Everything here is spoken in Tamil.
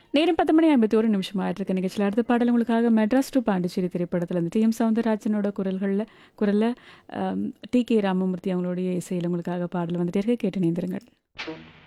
நேரம் 10:51 ஆயிட்டிருக்க நிகழ்ச்சியில் அடுத்த பாடல் உங்களுக்காக மெட்ராஸ் டு பாண்டிச்சேரி திரைப்படத்தில் இந்த டி.எம். சௌந்தரராஜனோட குரலில் டி.கே. ராமமூர்த்தி அவங்களுடைய இசையில் உங்களுக்காக பாடல் வந்துட்டே இருக்க கேட்டு நேந்திருங்கள்.